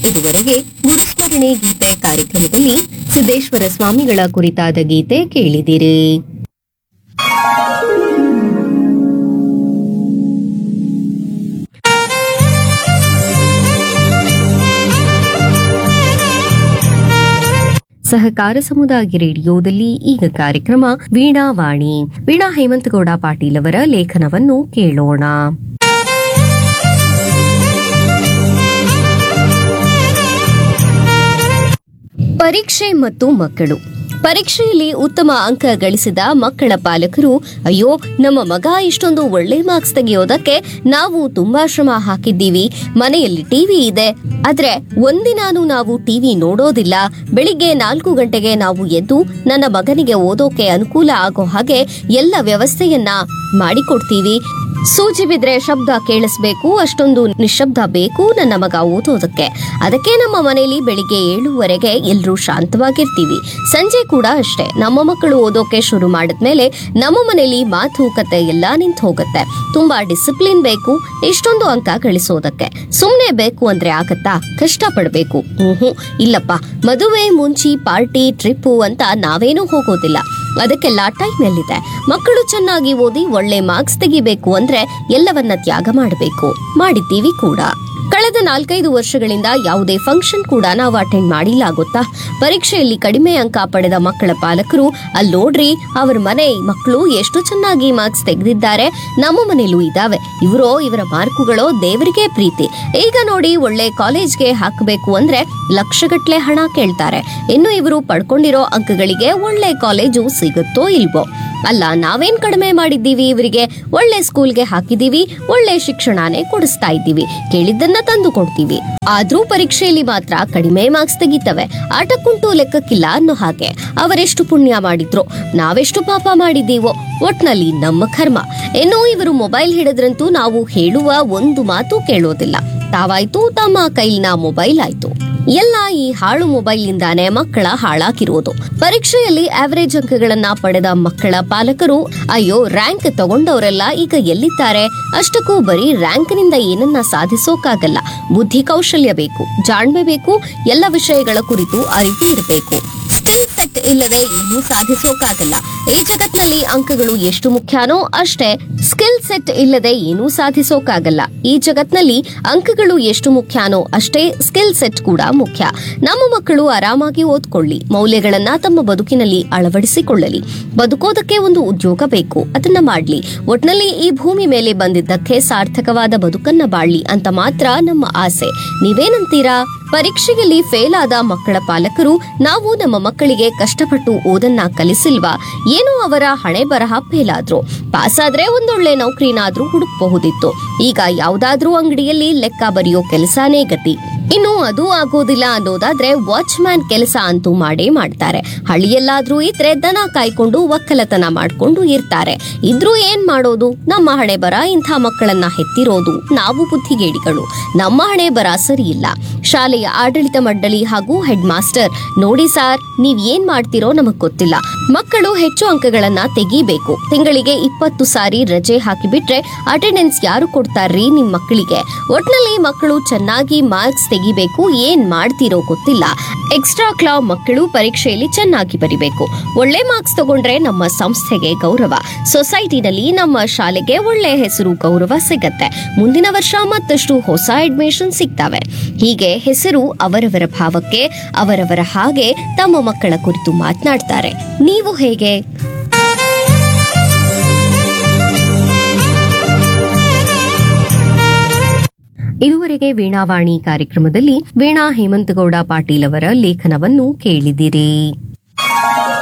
ಇದುವರೆಗೆ ಗುರುಸ್ಮರಣೆ ಗೀತೆ ಕಾರ್ಯಕ್ರಮದಲ್ಲಿ ಸಿದ್ದೇಶ್ವರ ಸ್ವಾಮಿಗಳ ಕುರಿತಾದ ಗೀತೆ ಕೇಳಿದಿರಿ. ಸಹಕಾರ ಸಮುದಾಯ ರೇಡಿಯೋದಲ್ಲಿ ಈಗ ಕಾರ್ಯಕ್ರಮ ವೀಣಾವಾಣಿ. ವೀಣಾ ಹೇಮಂತಗೌಡ ಪಾಟೀಲ್ ಅವರ ಲೇಖನವನ್ನು ಕೇಳೋಣ. ಪರೀಕ್ಷೆ ಮತ್ತು ಮಕ್ಕಳು. ಪರೀಕ್ಷೆಯಲ್ಲಿ ಉತ್ತಮ ಅಂಕ ಗಳಿಸಿದ ಮಕ್ಕಳ ಪಾಲಕರು, ಅಯ್ಯೋ ನಮ್ಮ ಮಗ ಇಷ್ಟೊಂದು ಒಳ್ಳೆ ಮಾರ್ಕ್ಸ್ ತೆಗೆಯೋದಕ್ಕೆ ನಾವು ತುಂಬಾ ಶ್ರಮ ಹಾಕಿದ್ದೀವಿ, ಮನೆಯಲ್ಲಿ ಟಿವಿ ಇದೆ, ಆದ್ರೆ ಒಂದಿನಾನು ನಾವು ಟಿವಿ ನೋಡೋದಿಲ್ಲ, ಬೆಳಿಗ್ಗೆ 4 ಗಂಟೆಗೆ ನಾವು ಎದ್ದು ನನ್ನ ಮಗನಿಗೆ ಓದೋಕೆ ಅನುಕೂಲ ಆಗೋ ಹಾಗೆ ಎಲ್ಲ ವ್ಯವಸ್ಥೆಯನ್ನ ಮಾಡಿಕೊಡ್ತೀವಿ, ಸೂಜಿ ಬಿದ್ರೆ ಶಬ್ದ ಕೇಳಿಸ್ಬೇಕು, ಅಷ್ಟೊಂದು ನಿಶಬ್ದ ಬೇಕು ನನ್ನ ಮಗ ಓದೋದಕ್ಕೆ, ಅದಕ್ಕೆ ನಮ್ಮ ಮನೆಯಲ್ಲಿ ಬೆಳಿಗ್ಗೆ 7 ಎಲ್ರೂ ಶಾಂತವಾಗಿರ್ತೀವಿ, ಸಂಜೆ ಕೂಡ ಅಷ್ಟೇ ನಮ್ಮ ಮಕ್ಕಳು ಓದೋಕೆ ಶುರು ಮಾಡಿದ್ಮೇಲೆ ನಮ್ಮ ಮನೆಯಲ್ಲಿ ಮಾತು ಕತೆ ಎಲ್ಲ ನಿಂತು ಹೋಗುತ್ತೆ, ತುಂಬಾ ಡಿಸಿಪ್ಲಿನ್ ಬೇಕು ಇಷ್ಟೊಂದು ಅಂಕ ಗಳಿಸೋದಕ್ಕೆ, ಸುಮ್ನೆ ಬೇಕು ಅಂದ್ರೆ ಆಗತ್ತಾ, ಕಷ್ಟ ಪಡ್ಬೇಕು, ಇಲ್ಲಪ್ಪ ಮದುವೆ ಮುಂಚಿ ಪಾರ್ಟಿ ಟ್ರಿಪ್ಪು ಅಂತ ನಾವೇನೂ ಹೋಗೋದಿಲ್ಲ, ಅದಕ್ಕೆಲ್ಲ ಟೈಮ್ ಎಲ್ಲಿದೆ, ಮಕ್ಕಳು ಚೆನ್ನಾಗಿ ಓದಿ ಒಳ್ಳೆ ಮಾರ್ಕ್ಸ್ ತೆಗಿಬೇಕು ಅಂದ್ರೆ ಎಲ್ಲವನ್ನ ತ್ಯಾಗ ಮಾಡಬೇಕು, ಮಾಡಿದ್ದೀವಿ ಕೂಡ. ಕಳೆದ 4-5 ವರ್ಷಗಳಿಂದ ಯಾವುದೇ ಫಂಕ್ಷನ್ ಕೂಡ ನಾವು ಅಟೆಂಡ್ ಮಾಡಿಲ್ಲ ಗೊತ್ತಾ. ಪರೀಕ್ಷೆಯಲ್ಲಿ ಕಡಿಮೆ ಅಂಕ ಪಡೆದ ಮಕ್ಕಳ ಪಾಲಕರು, ಅಲ್ಲಿ ನೋಡ್ರಿ ಅವರ ಮನೆ ಮಕ್ಕಳು ಎಷ್ಟು ಚೆನ್ನಾಗಿ ಮಾರ್ಕ್ಸ್ ತೆಗೆದಿದ್ದಾರೆ, ನಮ್ಮ ಮನೇಲೂ ಇದಾವೆ, ಇವರ ಮಾರ್ಕುಗಳೋ ದೇವರಿಗೆ ಪ್ರೀತಿ, ಈಗ ನೋಡಿ ಒಳ್ಳೆ ಕಾಲೇಜ್ಗೆ ಹಾಕಬೇಕು ಅಂದ್ರೆ ಲಕ್ಷಗಟ್ಲೆ ಹಣ ಕೇಳ್ತಾರೆ, ಇನ್ನು ಇವರು ಪಡ್ಕೊಂಡಿರೋ ಅಂಕಗಳಿಗೆ ಒಳ್ಳೆ ಕಾಲೇಜು ಸಿಗುತ್ತೋ ಇಲ್ವೋ. ಅಲ್ಲ ನಾವೇನ್ ಕಡಿಮೆ ಮಾಡಿದ್ದೀವಿ, ಇವರಿಗೆ ಒಳ್ಳೆ ಸ್ಕೂಲ್ಗೆ ಹಾಕಿದೀವಿ, ಒಳ್ಳೆ ಶಿಕ್ಷಣನೇ ಕೊಡಿಸ್ತಾ ಇದ್ದೀವಿ, ಕೇಳಿದ್ದನ್ನ ತಂದು ಕೊಡ್ತೀವಿ, ಆದ್ರೂ ಪರೀಕ್ಷೆಯಲ್ಲಿ ಮಾತ್ರ ಕಡಿಮೆ ಮಾರ್ಕ್ಸ್ ತೆಗಿತವೆ, ಆಟಕ್ಕುಂಟು ಲೆಕ್ಕಕ್ಕಿಲ್ಲ ಅನ್ನೋ ಹಾಗೆ. ಅವರೆಷ್ಟು ಪುಣ್ಯ ಮಾಡಿದ್ರು, ನಾವೆಷ್ಟು ಪಾಪ ಮಾಡಿದ್ದೀವೋ, ಒಟ್ನಲ್ಲಿ ನಮ್ಮ ಕರ್ಮ. ಏನೋ ಇವರು ಮೊಬೈಲ್ ಹಿಡಿದ್ರಂತೂ ನಾವು ಹೇಳುವ ಒಂದು ಮಾತು ಕೇಳೋದಿಲ್ಲ, ತಾವಾಯ್ತು ತಮ್ಮ ಕೈಲಿನ ಮೊಬೈಲ್ ಆಯ್ತು. ಎಲ್ಲ ಈ ಹಾಳು ಮೊಬೈಲ್ ನಿಂದಾನೇ ಮಕ್ಕಳ ಹಾಳಾಗಿರೋದು. ಪರೀಕ್ಷೆಯಲ್ಲಿ ಆವರೇಜ್ ಅಂಕಗಳನ್ನ ಪಡೆದ ಮಕ್ಕಳ ಪಾಲಕರು, ಅಯ್ಯೋ ರ್ಯಾಂಕ್ ತಗೊಂಡವರೆಲ್ಲ ಈಗ ಎಲ್ಲಿದ್ದಾರೆ, ಅಷ್ಟಕ್ಕೂ ಬರೀ ರ್ಯಾಂಕ್ ನಿಂದ ಏನನ್ನ ಸಾಧಿಸೋಕಾಗಲ್ಲ, ಬುದ್ಧಿ ಕೌಶಲ್ಯ ಬೇಕು, ಜಾಣ್ಮೆ ಬೇಕು, ಎಲ್ಲ ವಿಷಯಗಳ ಕುರಿತು ಅರಿವು ಇರಬೇಕು, ಸ್ಕಿಲ್ ಸೆಟ್ ಇಲ್ಲದೆ ಏನೂ ಸಾಧಿಸೋಕಾಗಲ್ಲ. ಈ ಜಗತ್ನಲ್ಲಿ ಅಂಕಗಳು ಎಷ್ಟು ಮುಖ್ಯನೋ ಅಷ್ಟೇ ಸ್ಕಿಲ್ ಸೆಟ್ ಇಲ್ಲದೆ ಏನೂ ಸಾಧಿಸೋಕಾಗಲ್ಲ. ಈ ಜಗತ್ನಲ್ಲಿ ಅಂಕಗಳು ಎಷ್ಟು ಮುಖ್ಯನೋ ಅಷ್ಟೇ ಸ್ಕಿಲ್ ಸೆಟ್ ಕೂಡ ಮುಖ್ಯ. ನಮ್ಮ ಮಕ್ಕಳು ಆರಾಮಾಗಿ ಓದ್ಕೊಳ್ಳಿ, ಮೌಲ್ಯಗಳನ್ನ ತಮ್ಮ ಬದುಕಿನಲ್ಲಿ ಅಳವಡಿಸಿಕೊಳ್ಳಲಿ, ಬದುಕೋದಕ್ಕೆ ಒಂದು ಉದ್ಯೋಗ ಬೇಕು, ಅದನ್ನ ಮಾಡ್ಲಿ, ಒಟ್ನಲ್ಲಿ ಈ ಭೂಮಿ ಮೇಲೆ ಬಂದಿದ್ದಕ್ಕೆ ಸಾರ್ಥಕವಾದ ಬದುಕನ್ನ ಬಾಳ್ಲಿ ಅಂತ ಮಾತ್ರ ನಮ್ಮ ಆಸೆ. ನೀವೇನಂತೀರಾ? ಪರೀಕ್ಷೆಯಲ್ಲಿ ಫೇಲ್ ಆದ ಮಕ್ಕಳ ಪಾಲಕರು, ನಾವು ನಮ್ಮ ಮಕ್ಕಳಿಗೆ ಕಷ್ಟಪಟ್ಟು ಓದನ್ನ ಕಲಿಸಿಲ್ವಾ, ಏನೋ ಅವರ ಹಣೆ ಬರಹ ಫೇಲಾದ್ರು, ಪಾಸ್ ಆದ್ರೆ ಒಂದೊಳ್ಳೆ ನೌಕರಿನಾದ್ರೂ ಹುಡುಕಬಹುದಿತ್ತು, ಈಗ ಯಾವ್ದಾದ್ರೂ ಅಂಗಡಿಯಲ್ಲಿ ಲೆಕ್ಕ ಬರೆಯೋ ಕೆಲಸನೇ ಗತಿ, ಇನ್ನು ಅದು ಆಗೋದಿಲ್ಲ ಅನ್ನೋದಾದ್ರೆ ವಾಚ್ಮ್ಯಾನ್ ಕೆಲಸ ಅಂತೂ ಮಾಡೇ ಮಾಡ್ತಾರೆ, ಹಳ್ಳಿಯಲ್ಲಾದ್ರೂ ಇದ್ರೆ ದನ ಕಾಯ್ಕೊಂಡು ಒಕ್ಕಲತನ ಮಾಡ್ಕೊಂಡು ಇರ್ತಾರೆ, ಇದ್ರೂ ಏನ್ ಮಾಡೋದು, ನಮ್ಮ ಹಣೆ ಬರ ಇಂಥ ಮಕ್ಕಳನ್ನ ಹೆತ್ತಿರೋದು ನಾವು ಬುದ್ಧಿಗೇಡಿಗಳು, ನಮ್ಮ ಹಣೆ ಬರ ಸರಿ ಇಲ್ಲ. ಶಾಲೆಯ ಆಡಳಿತ ಮಂಡಳಿ ಹಾಗೂ ಹೆಡ್ ಮಾಸ್ಟರ್, ನೋಡಿ ಸಾರ್ ನೀವ್ ಏನ್ ಮಾಡ್ತಿರೋ ನಮಗ್ ಗೊತ್ತಿಲ್ಲ, ಮಕ್ಕಳು ಹೆಚ್ಚು ಅಂಕಗಳನ್ನ ತೆಗಿಬೇಕು, ತಿಂಗಳಿಗೆ 20 ಸಾರಿ ರಜೆ ಹಾಕಿಬಿಟ್ರೆ ಅಟೆಂಡೆನ್ಸ್ ಯಾರು ಕೊಡ್ತಾರ್ರಿ ನಿಮ್ ಮಕ್ಕಳಿಗೆ, ಒಟ್ನಲ್ಲಿ ಮಕ್ಕಳು ಚೆನ್ನಾಗಿ ಮಾರ್ಕ್ಸ್ ತೆಗಿಬೇಕು, ಏನ್ ಮಾಡ್ತಿರೋ ಗೊತ್ತಿಲ್ಲ. ಎಕ್ಸ್ಟ್ರಾ ಕ್ಲಾ ಮಕ್ಕಳು ಪರೀಕ್ಷೆಯಲ್ಲಿ ಚೆನ್ನಾಗಿ ಬರಿಬೇಕು, ಒಳ್ಳೆ ಮಾರ್ಕ್ಸ್ ತಗೊಂಡ್ರೆ ನಮ್ಮ ಸಂಸ್ಥೆಗೆ ಗೌರವ, ಸೊಸೈಟಿನಲ್ಲಿ ನಮ್ಮ ಶಾಲೆಗೆ ಒಳ್ಳೆ ಹೆಸರು ಗೌರವ ಸಿಗತ್ತೆ, ಮುಂದಿನ ವರ್ಷ ಮತ್ತಷ್ಟು ಹೊಸ ಅಡ್ಮಿಷನ್ ಸಿಗ್ತವೆ. ಹೀಗೆ ಹೆಸರು ಅವರವರ ಭಾವಕ್ಕೆ ಅವರವರ ಹಾಗೆ ತಮ್ಮ ಮಕ್ಕಳ ಕುರಿತು ಮಾತನಾಡ್ತಾರೆ. ನೀವು ಹೇಗೆ? ಇದುವರೆಗೆ ವೀಣಾವಾಣಿ ಕಾರ್ಯಕ್ರಮದಲ್ಲಿ ವೀಣಾ ಹೇಮಂತಗೌಡ ಪಾಟೀಲ್ ಅವರ ಲೇಖನವನ್ನು ಕೇಳಿದಿರಿ.